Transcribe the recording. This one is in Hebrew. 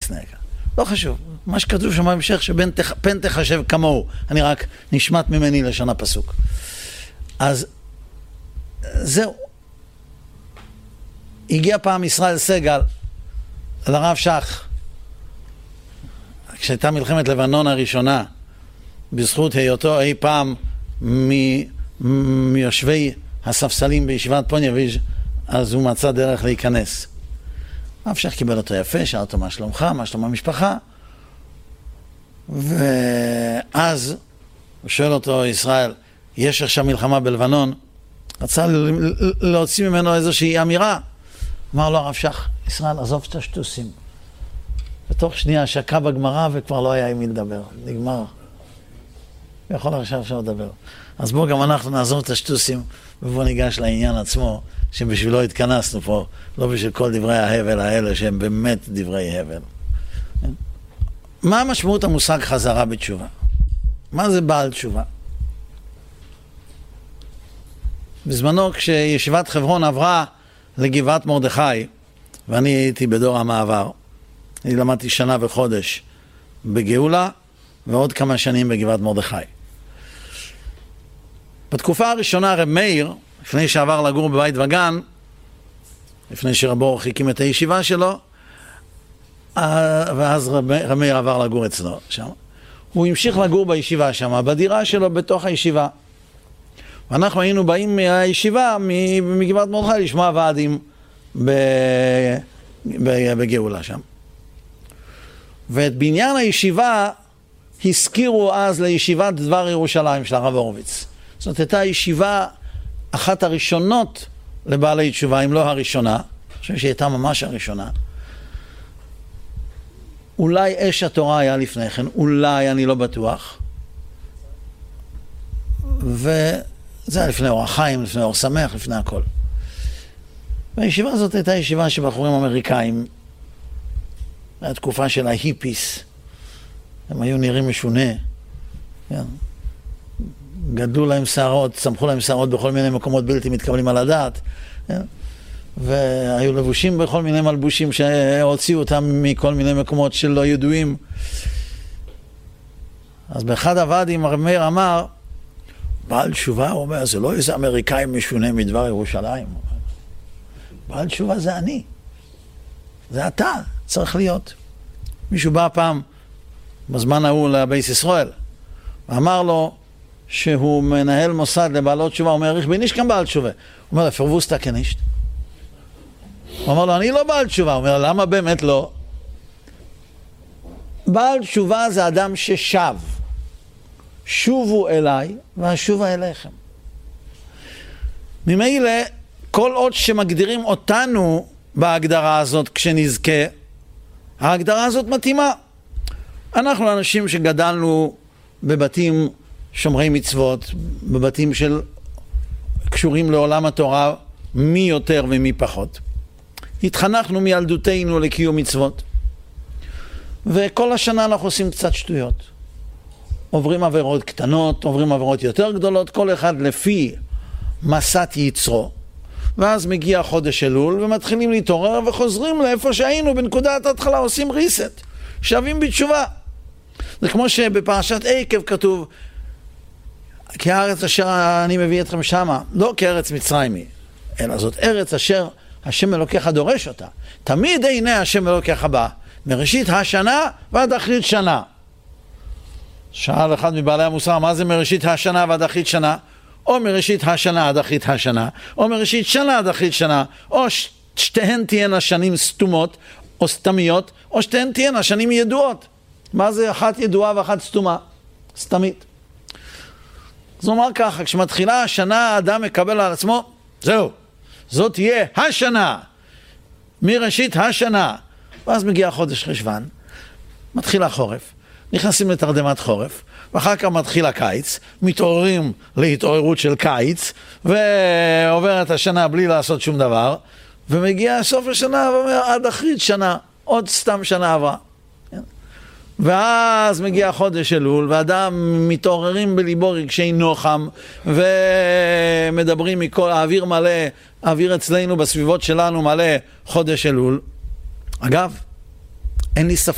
צנקה. לא חשוב, מה שכתוב שם בהמשך שפן תחשב כמוהו, אני רק נשמט ממני לשון הפסוק. אז זהו. הגיע פעם ישראל סגל לרב שך, כשהייתה מלחמת לבנון הראשונה, בזכות היותו אי פעם מיושבי הספסלים בישיבת פוניאביז', אז הוא מצא דרך להיכנס. רב שך קיבל אותו יפה, שאל אותו מה שלומך, מה שלום המשפחה, ואז הוא שואל אותו, ישראל, יש עכשיו מלחמה בלבנון? רצה להוציא ממנו איזושהי אמירה. אמר לו הרב שך, ישראל, עזוב את השטוסים. בתוך שנייה שקע בגמרא וכבר לא היה עם מי לדבר. נגמר. הוא יכול עכשיו לדבר. אז בואו גם אנחנו נעזוב את השטוסים, ובואו ניגש לעניין עצמו, שבשבילו התכנסנו פה, לא בשביל כל דברי ההבל האלה, שהם באמת דברי הבל. מה המשמעות המושג חזרה בתשובה? מה זה בעל תשובה? בזמנו כשישיבת חברון עברה לגבעת מרדכי, ואני הייתי בדור המעבר, אני למדתי שנה וחודש בגאולה, ועוד כמה שנים בגבעת מרדכי. בתקופה הראשונה רב מאיר, לפני שעבר לגור בבית וגן, לפני שרב אורך הקים את הישיבה שלו, ואז רב מאיר עבר לגור אצלו שם. הוא המשיך לגור בישיבה שם, בדירה שלו בתוך הישיבה. ואנחנו היינו באים מהישיבה, מגבעת מרדכי, לשמוע ועדים בגאולה שם. ואת בניין הישיבה הזכירו אז לישיבת דבר ירושלים של הרב הורוביץ. זאת הייתה ישיבה אחת הראשונות לבעלי תשובה, אם לא הראשונה. אני חושב שהיא הייתה ממש הראשונה. אולי אש התורה היה לפני כן, אולי, אני לא בטוח. וזה היה לפני אור החיים, לפני אור שמח, לפני הכל. והישיבה הזאת הייתה ישיבה שבחורים אמריקאים, התקופה של ההיפיס, הם היו נראים משונה, גדלו להם שערות, צמחו להם שערות בכל מיני מקומות בלתי מתקבלים על הדעת, והיו לבושים בכל מיני מלבושים שהוציאו אותם מכל מיני מקומות שלא ידועים. אז באחד הוועדים הרב מאיר אמר, בעל תשובה, הוא אומר, זה לא איזה אמריקאי משונה מדבר ירושלים. בעל תשובה זה אני. זה אתה, צריך להיות. מישהו בא פעם, בזמן ההוא לבייס ישראל, ואמר לו שהוא מנהל מוסד לבעלות תשובה, הוא אומר, איך ביניש כאן בעל תשובה? הוא אומר, פרבוסטה כנישט. הוא אומר לו, אני לא בעל תשובה. הוא אומר, למה באמת לא? בעל תשובה זה אדם ששב. שובו אליי והשובה אליכם. ממילא, כל עוד שמגדירים אותנו בהגדרה הזאת כשנזכה, ההגדרה הזאת מתאימה. אנחנו אנשים שגדלנו בבתים שומרי מצוות, בבתים של קשורים לעולם התורה, מי יותר ומי פחות. התחנכנו מילדותנו לקיום מצוות. וכל השנה אנחנו עושים קצת שטויות. עוברים עבירות קטנות, עוברים עבירות יותר גדולות, כל אחד לפי מסת יצרו. ואז מגיע חודש אלול ומתחילים להתעורר וחוזרים לאיפה שהיינו בנקודת ההתחלה, עושים ריסט, שווים בתשובה. זה כמו שבפרשת עקב כתוב, כי הארץ אשר אני מביא אתכם שמה, לא כארץ מצרימי, אלא זאת ארץ אשר השם אלוקיך דורש אותה. תמיד עיני השם אלוקיך בא, מראשית השנה ועד אחרית שנה. שאל אחד מבעלי המוסר, מה זה מראשית השנה ועד אחרית שנה? או מראשית השנה עד אחרית השנה, או מראשית שנה עד אחרית שנה, או שתיהן תהיינה שנים סתומות או סתמיות, או שתיהן תהיינה שנים ידועות. מה זה אחת ידועה ואחת סתומה? סתמית. זאת אומרת ככה, כשמתחילה השנה האדם מקבל על עצמו, זהו, זאת תהיה השנה, מראשית השנה. ואז מגיע חודש חשבן, מתחיל החורף, נכנסים לתרדמת חורף, ואחר כך מתחיל הקיץ, מתעוררים להתעוררות של קיץ, ועוברת השנה בלי לעשות שום דבר, ומגיע סוף השנה ואומר, עד אחרית שנה, עוד סתם שנה עברה. ואז מגיע חודש אלול, ואדם מתעוררים בליבו רגשי נוחם, ומדברים מכל האוויר מלא, האוויר אצלנו בסביבות שלנו מלא חודש אלול. אגב, אין לי ספק,